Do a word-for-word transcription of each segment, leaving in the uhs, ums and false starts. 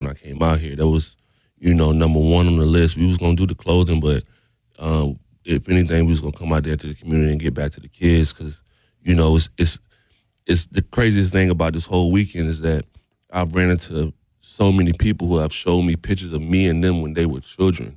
I came out here. That was, you know, number one on the list. We was gonna do the clothing, but um, if anything, we was gonna come out there to the community and get back to the kids, because, you know, it's it's it's the craziest thing about this whole weekend is that I've ran into so many people who have shown me pictures of me and them when they were children.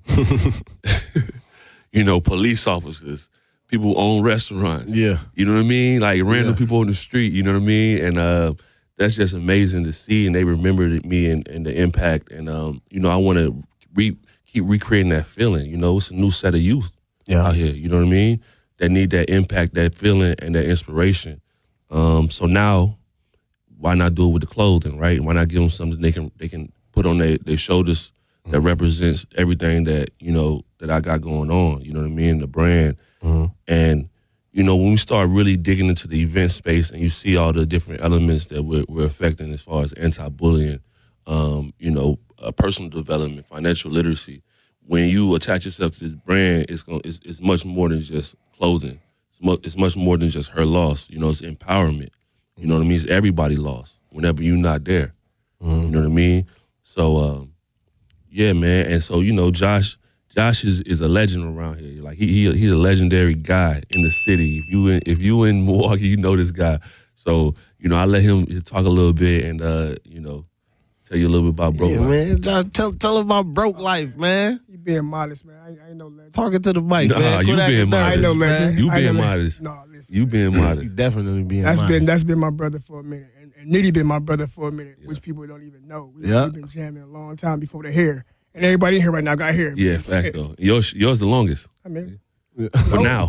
You know, police officers, people who own restaurants. Yeah. You know what I mean? Like random Yeah. people on the street, you know what I mean? And uh, that's just amazing to see, and they remembered me and, and the impact. And, um, you know, I want to re- keep recreating that feeling. You know, it's a new set of youth Yeah. out here, you know what I mean? That need that impact, that feeling, and that inspiration. Um, so now, why not do it with the clothing, right? Why not give them something they can they can put on their, their shoulders that Mm-hmm. represents everything that, you know, that I got going on, you know what I mean, the brand. Mm-hmm. And, you know, when we start really digging into the event space and you see all the different elements that we're, we're affecting as far as anti-bullying, um, you know, uh, personal development, financial literacy, when you attach yourself to this brand, it's, gonna, it's, it's much more than just clothing. It's, mu- it's much more than just her loss. You know, it's empowerment. You know what I mean? It's everybody lost whenever you're not there. Mm-hmm. You know what I mean? So, um, yeah, man. And so, you know, Josh Josh is, is a legend around here. Like, he, he he's a legendary guy in the city. If you in, if you in Milwaukee, you know this guy. So, you know, I let him talk a little bit and, uh, you know, tell you a little bit about Broke Yeah, Life. man. Josh, Tell, tell him about Broke Life, man. You being modest, man. I, ain't- I ain't no legend. Talking to the mic, Nah, man. you Quit being acting modest. I ain't no nervous, legend. You I ain't being no legend. modest. No, listen. You being You modest. definitely being That's modest. been that's been my brother for a minute, and, and Nitty been my brother for a minute, Yeah. which people don't even know. We, Yeah. We've been jamming a long time before the hair, and everybody in here right now got hair. Yeah, fact though. Yours, yours the longest. I mean, For now.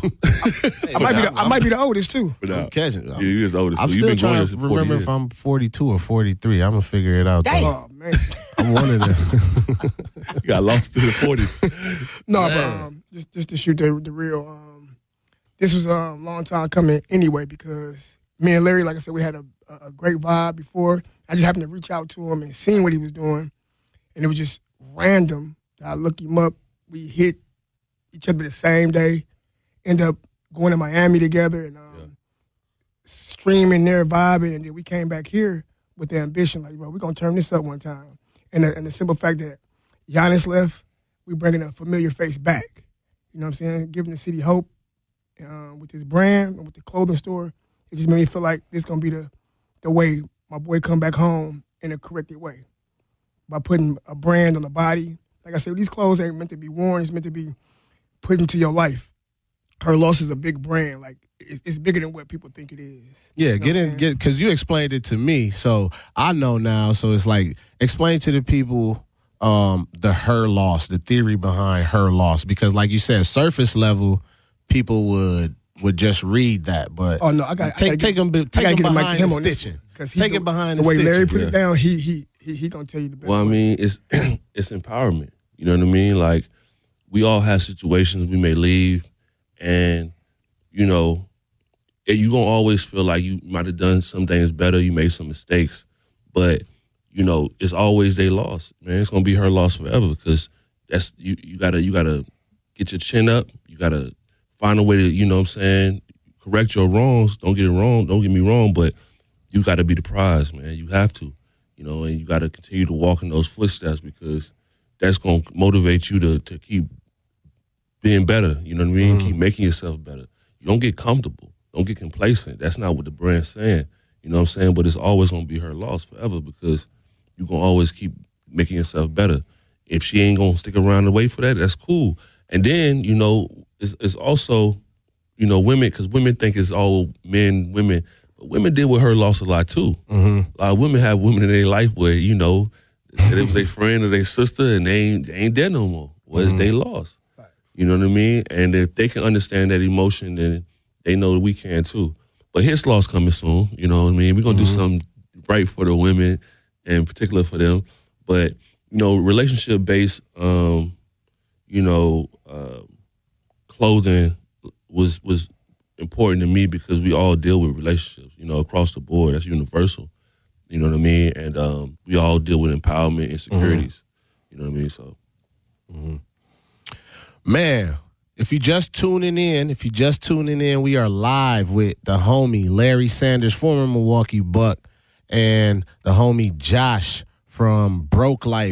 I might be the, I might be the oldest too. For now. I'm catching it. Yeah, you is the oldest. I'm So you still been going trying for to forty remember years. if I'm forty-two or forty-three. I'm going to figure it out, though. Oh man, I'm one of them. You got lost to the forties. no, but Man. um, just just to shoot the the real. Um, this was a um, long time coming anyway, because me and Larry, like I said, we had a, a great vibe before. I just happened to reach out to him and seen what he was doing, and it was just random. I looked him up. We hit each other the same day. End up going to Miami together and um, Yeah. streaming there, vibing, and then we came back here with the ambition, like, bro, we're gonna turn this up one time. And the, and the simple fact that Giannis left, we bringing a familiar face back. You know what I'm saying? Giving the city hope uh, with his brand and with the clothing store. It just made me feel like this gonna be the the way my boy come back home in a corrected way, by putting a brand on the body. Like I said, these clothes ain't meant to be worn. It's meant to be put into your life. Her loss is a big brand. Like, it's, it's bigger than what people think it is. Yeah, You know get what I'm in, saying? get because you explained it to me, so I know now. So it's like, explain to the people um, the her loss, the theory behind her loss, because like you said, surface level people would would just read that, but Oh no, I got take take them take I gotta them get a mic to behind him the on this stitching. because Take the, it behind the the way Larry stitching. put Yeah. it down. He he he, he gonna tell you the best. Well, I way. mean, it's it's empowerment. You know what I mean? Like, we all have situations we may leave, and, you know, you're going to always feel like you might have done some things better, you made some mistakes, but, you know, it's always their loss, man. It's going to be her loss forever, because that's, you, you got to, you got to get your chin up. You got to find a way to, you know what I'm saying, correct your wrongs. Don't get it wrong. Don't get me wrong, but you got to be the prize, man. You have to, you know, and you got to continue to walk in those footsteps, because that's going to motivate you to, to keep being better. You know what I mean? Mm-hmm. Keep making yourself better. You don't get comfortable. Don't get complacent. That's not what the brand's saying. You know what I'm saying? But it's always going to be her loss forever, because you're going to always keep making yourself better. If she ain't going to stick around and wait for that, that's cool. And then, you know, it's, it's also, you know, women, because women think it's all men, women. But women deal with her loss a lot, too. Mm-hmm. A lot of women have women in their life where, you know, that it was their friend or their sister and they ain't, they ain't there no more. Well, it's Mm-hmm. they lost. You know what I mean? And if they can understand that emotion, then they know that we can too. But his loss coming soon, you know what I mean? We're going to Mm-hmm. do something right for the women, and in particular for them. But, you know, relationship-based, um, you know, uh, clothing was was important to me, because we all deal with relationships, you know, across the board. That's universal. You know what I mean? And um, we all deal with empowerment, insecurities. You know what I mean? So, Man, if you just tuning in, if you just tuning in, we are live with the homie Larry Sanders, former Milwaukee Buck, and the homie Josh from Broke Life.